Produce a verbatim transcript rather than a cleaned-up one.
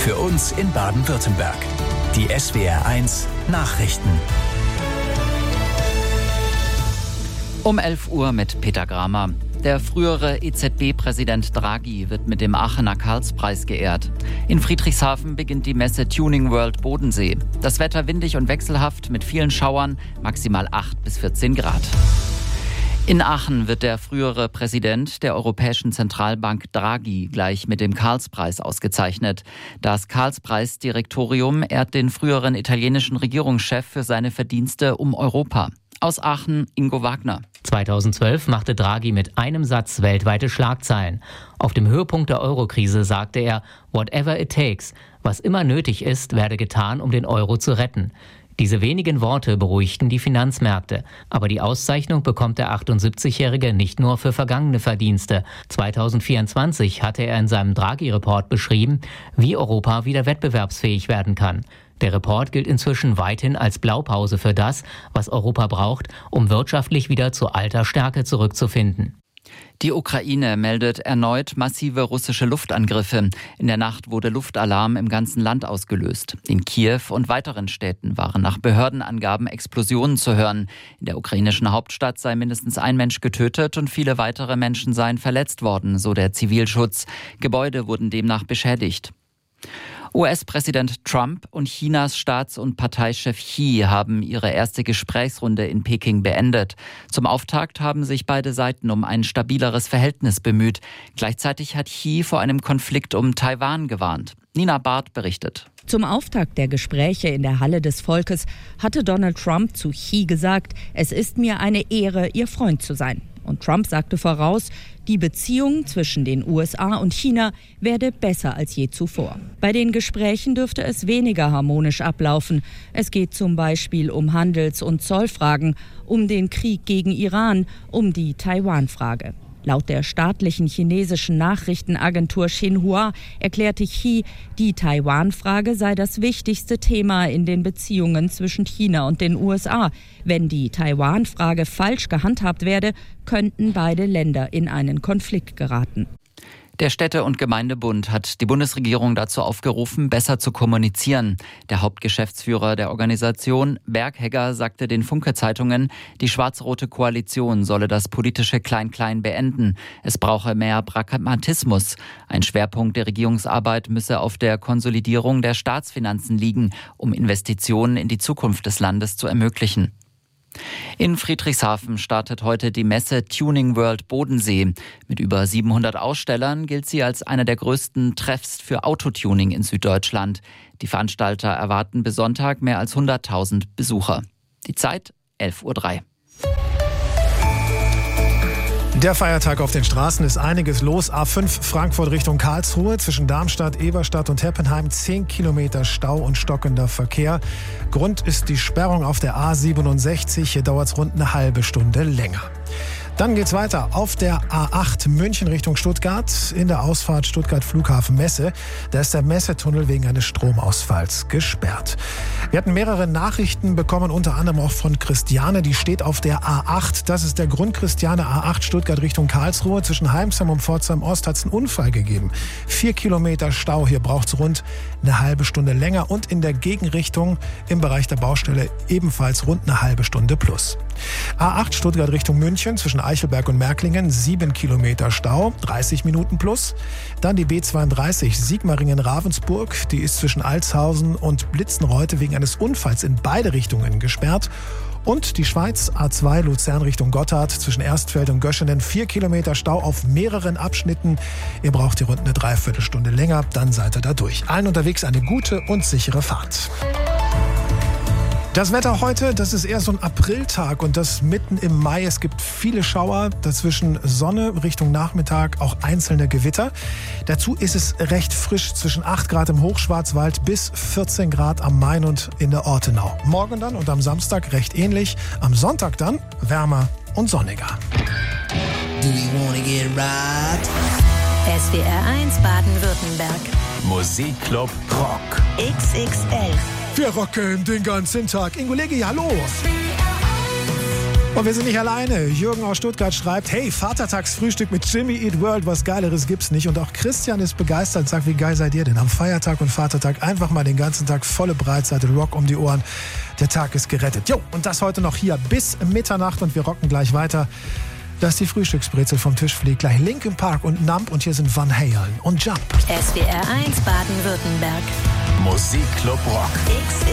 Für uns in Baden-Württemberg. Die S W R eins Nachrichten. Um elf Uhr mit Peter Gramer. Der frühere E Z B-Präsident Draghi wird mit dem Aachener Karlspreis geehrt. In Friedrichshafen beginnt die Messe Tuning World Bodensee. Das Wetter windig und wechselhaft mit vielen Schauern, maximal acht bis vierzehn Grad. In Aachen wird der frühere Präsident der Europäischen Zentralbank Draghi gleich mit dem Karlspreis ausgezeichnet. Das Karlspreisdirektorium ehrt den früheren italienischen Regierungschef für seine Verdienste um Europa. Aus Aachen, Ingo Wagner. zweitausendzwölf machte Draghi mit einem Satz weltweite Schlagzeilen. Auf dem Höhepunkt der Eurokrise sagte er, whatever it takes, was immer nötig ist, werde getan, um den Euro zu retten. Diese wenigen Worte beruhigten die Finanzmärkte. Aber die Auszeichnung bekommt der achtundsiebzigjährige nicht nur für vergangene Verdienste. zweitausendvierundzwanzig hatte er in seinem Draghi-Report beschrieben, wie Europa wieder wettbewerbsfähig werden kann. Der Report gilt inzwischen weithin als Blaupause für das, was Europa braucht, um wirtschaftlich wieder zu alter Stärke zurückzufinden. Die Ukraine meldet erneut massive russische Luftangriffe. In der Nacht wurde Luftalarm im ganzen Land ausgelöst. In Kiew und weiteren Städten waren nach Behördenangaben Explosionen zu hören. In der ukrainischen Hauptstadt sei mindestens ein Mensch getötet und viele weitere Menschen seien verletzt worden, so der Zivilschutz. Gebäude wurden demnach beschädigt. U S-Präsident Trump und Chinas Staats- und Parteichef Xi haben ihre erste Gesprächsrunde in Peking beendet. Zum Auftakt haben sich beide Seiten um ein stabileres Verhältnis bemüht. Gleichzeitig hat Xi vor einem Konflikt um Taiwan gewarnt. Nina Barth berichtet. Zum Auftakt der Gespräche in der Halle des Volkes hatte Donald Trump zu Xi gesagt, es ist mir eine Ehre, Ihr Freund zu sein. Und Trump sagte voraus, die Beziehung zwischen den U S A und China werde besser als je zuvor. Bei den Gesprächen dürfte es weniger harmonisch ablaufen. Es geht zum Beispiel um Handels- und Zollfragen, um den Krieg gegen Iran, um die Taiwan-Frage. Laut der staatlichen chinesischen Nachrichtenagentur Xinhua erklärte Xi, die Taiwan-Frage sei das wichtigste Thema in den Beziehungen zwischen China und den U S A. Wenn die Taiwan-Frage falsch gehandhabt werde, könnten beide Länder in einen Konflikt geraten. Der Städte- und Gemeindebund hat die Bundesregierung dazu aufgerufen, besser zu kommunizieren. Der Hauptgeschäftsführer der Organisation, Berghegger, sagte den Funke-Zeitungen, die schwarz-rote Koalition solle das politische Klein-Klein beenden. Es brauche mehr Pragmatismus. Ein Schwerpunkt der Regierungsarbeit müsse auf der Konsolidierung der Staatsfinanzen liegen, um Investitionen in die Zukunft des Landes zu ermöglichen. In Friedrichshafen startet heute die Messe Tuning World Bodensee. Mit über siebenhundert Ausstellern gilt sie als einer der größten Treffs für Autotuning in Süddeutschland. Die Veranstalter erwarten bis Sonntag mehr als hunderttausend Besucher. Die Zeit elf Uhr drei. Der Feiertag auf den Straßen ist einiges los. A fünf Frankfurt Richtung Karlsruhe, zwischen Darmstadt, Eberstadt und Heppenheim zehn Kilometer Stau und stockender Verkehr. Grund ist die Sperrung auf der A siebenundsechzig. Hier dauert es rund eine halbe Stunde länger. Dann geht's weiter auf der A acht München Richtung Stuttgart in der Ausfahrt Stuttgart Flughafen Messe. Da ist der Messetunnel wegen eines Stromausfalls gesperrt. Wir hatten mehrere Nachrichten bekommen, unter anderem auch von Christiane. Die steht auf der A acht. Das ist der Grund. Christiane, A acht Stuttgart Richtung Karlsruhe. Zwischen Heimsheim und Pforzheim Ost hat es einen Unfall gegeben. Vier Kilometer Stau. Hier braucht es rund eine halbe Stunde länger. Und in der Gegenrichtung im Bereich der Baustelle ebenfalls rund eine halbe Stunde plus. A acht Stuttgart Richtung München zwischen Eichelberg und Märklingen, sieben Kilometer Stau, dreißig Minuten plus. Dann die B zweiunddreißig Sigmaringen-Ravensburg, die ist zwischen Altshausen und Blitzenreute wegen eines Unfalls in beide Richtungen gesperrt. Und die Schweiz A zwei Luzern Richtung Gotthard zwischen Erstfeld und Göschenen, vier Kilometer Stau auf mehreren Abschnitten. Ihr braucht hier rund eine Dreiviertelstunde länger, dann seid ihr da durch. Allen unterwegs eine gute und sichere Fahrt. Das Wetter heute, das ist eher so ein Apriltag und das mitten im Mai. Es gibt viele Schauer, dazwischen Sonne Richtung Nachmittag, auch einzelne Gewitter. Dazu ist es recht frisch, zwischen acht Grad im Hochschwarzwald bis vierzehn Grad am Main und in der Ortenau. Morgen dann und am Samstag recht ähnlich, am Sonntag dann wärmer und sonniger. Do you wanna get right? S W R eins Baden-Württemberg. Musikclub Rock. X X L. Wir rocken den ganzen Tag. Ingo Legge, hallo. Und wir sind nicht alleine. Jürgen aus Stuttgart schreibt, hey, Vatertagsfrühstück mit Jimmy Eat World, was Geileres gibt's nicht. Und auch Christian ist begeistert und sagt, wie geil seid ihr denn? Am Feiertag und Vatertag einfach mal den ganzen Tag volle Breitseite, Rock um die Ohren. Der Tag ist gerettet. Jo, und das heute noch hier bis Mitternacht und wir rocken gleich weiter. Dass die Frühstücksbrezel vom Tisch fliegt. Gleich Linkin Park und Nump und hier sind Van Halen und Jump. S W R eins Baden-Württemberg. Musikclub Rock. X